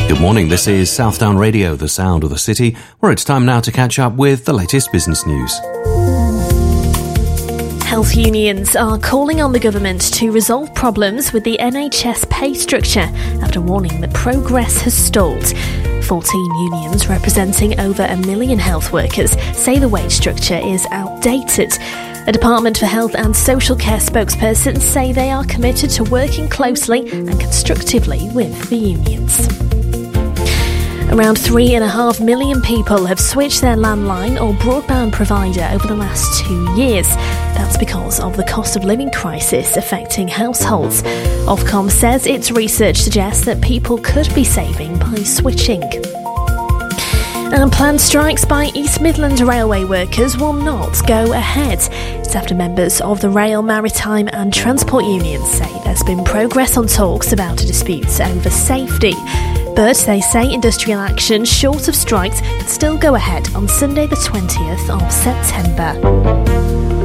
Good morning, this is Southdown Radio, the sound of the city, where it's time now to catch up with the latest business news. Health unions are calling on the government to resolve problems with the NHS pay structure after warning that progress has stalled. 14 unions representing over 1 million health workers say the wage structure is outdated. A Department for Health and Social Care spokesperson say they are committed to working closely and constructively with the unions. Around 3.5 million people have switched their landline or broadband provider over the last 2 years. That's because of the cost of living crisis affecting households. Ofcom says its research suggests that people could be saving by switching. And planned strikes by East Midlands Railway workers will not go ahead. It's after members of the Rail, Maritime and Transport unions say there's been progress on talks about a dispute over safety. But they say industrial action short of strikes can still go ahead on Sunday the 20th of September.